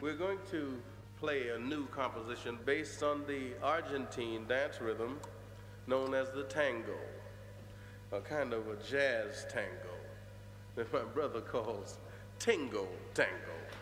We're going to play a new composition based on the Argentine dance rhythm known as the tango, a kind of a jazz tango that my brother calls Tingo Tango.